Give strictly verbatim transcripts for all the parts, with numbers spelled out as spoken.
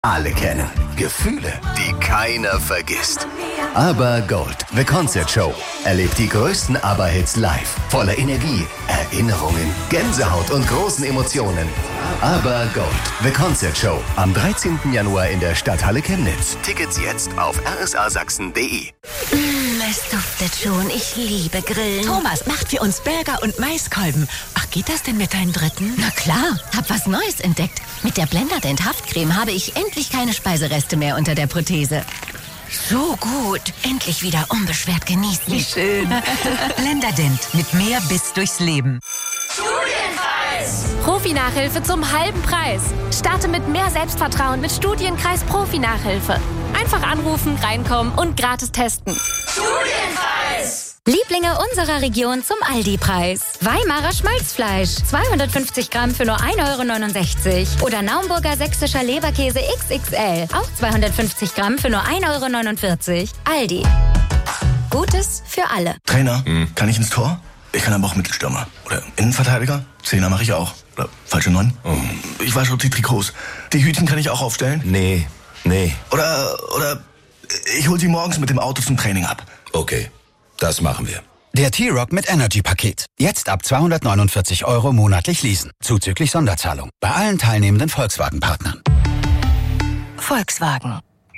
alle kennen. Gefühle, die keiner vergisst. Aber Gold, The Concert Show. Erlebt die größten ABBA-Hits live. Voller Energie, Erinnerungen, Gänsehaut und großen Emotionen. Aber Gold, The Concert Show. Am dreizehnten Januar in der Stadthalle Chemnitz. Tickets jetzt auf r s a sachsen punkt d e. Mm, es duftet schon. Ich liebe Grillen. Thomas macht für uns Burger und Maiskolben. Ach, geht das denn mit deinem dritten? Na klar, hab was Neues entdeckt. Mit der Blenderdent Haftcreme habe ich endlich keine Speisereste mehr unter der Prothese. So gut. Endlich wieder unbeschwert genießen. Wie schön. Blenderdent mit mehr Biss durchs Leben. Studienkreis. Profi-Nachhilfe zum halben Preis. Starte mit mehr Selbstvertrauen mit Studienkreis Profi-Nachhilfe. Einfach anrufen, reinkommen und gratis testen. Studienkreis. Lieblinge unserer Region zum Aldi-Preis. Weimarer Schmalzfleisch, zweihundertfünfzig Gramm für nur ein Euro neunundsechzig. Oder Naumburger sächsischer Leberkäse X X L, auch zweihundertfünfzig Gramm für nur ein Euro neunundvierzig. Aldi. Gutes für alle. Trainer, hm. kann ich ins Tor? Ich kann aber auch Mittelstürmer. Oder Innenverteidiger? Zehner mache ich auch. Oder falsche Neun? Oh. Ich wasche die Trikots. Die Hütchen kann ich auch aufstellen? Nee, nee. Oder, oder ich hol sie morgens mit dem Auto zum Training ab. Okay. Das machen wir. Der T-Rock mit Energy-Paket. Jetzt ab zweihundertneunundvierzig Euro monatlich leasen. Zuzüglich Sonderzahlung. Bei allen teilnehmenden Volkswagen-Partnern. Volkswagen.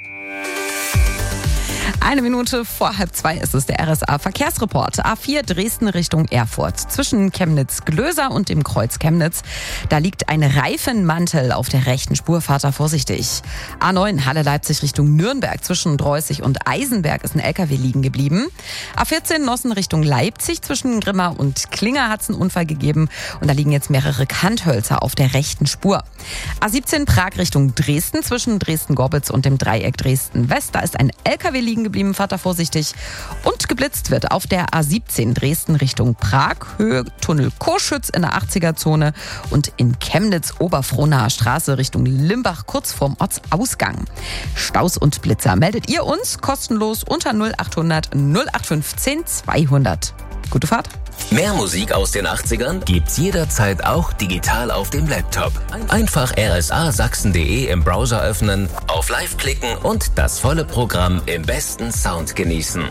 Eine Minute vor halb zwei ist es der R S A-Verkehrsreport. A vier Dresden Richtung Erfurt. Zwischen Chemnitz-Glöser und dem Kreuz Chemnitz. Da liegt ein Reifenmantel auf der rechten Spur. Fahrt da vorsichtig. A neun Halle-Leipzig Richtung Nürnberg. Zwischen Dreußig und Eisenberg ist ein L K W liegen geblieben. A vierzehn Nossen Richtung Leipzig. Zwischen Grimma und Klinger hat es einen Unfall gegeben. Und da liegen jetzt mehrere Kanthölzer auf der rechten Spur. A siebzehn Prag Richtung Dresden. Zwischen Dresden-Gorbitz und dem Dreieck Dresden-West. Da ist ein L K W liegen geblieben. Fahrt da vorsichtig. Und geblitzt wird auf der A siebzehn Dresden Richtung Prag, Höhe Tunnel Koschütz in der achtziger-Zone und in Chemnitz Oberfrohnaer Straße Richtung Limbach kurz vorm Ortsausgang. Staus und Blitzer meldet ihr uns kostenlos unter null achthundert null acht fünfzehn zweihundert. Gute Fahrt. Mehr Musik aus den achtzigern gibt's jederzeit auch digital auf dem Laptop. Einfach r s a sachsen punkt d e im Browser öffnen, auf Live klicken und das volle Programm im besten Sound genießen.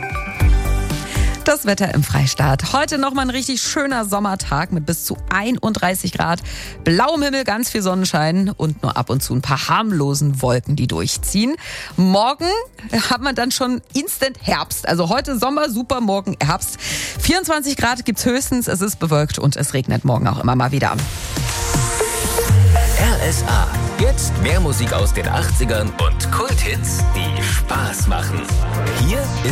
Das Wetter im Freistaat. Heute nochmal ein richtig schöner Sommertag mit bis zu einunddreißig Grad. Blauem Himmel, ganz viel Sonnenschein und nur ab und zu ein paar harmlosen Wolken, die durchziehen. Morgen hat man dann schon instant Herbst. Also heute Sommer, super, morgen Herbst. vierundzwanzig Grad gibt's höchstens, es ist bewölkt und es regnet morgen auch immer mal wieder. R S A. Jetzt mehr Musik aus den achtzigern und Kulthits, die Spaß machen.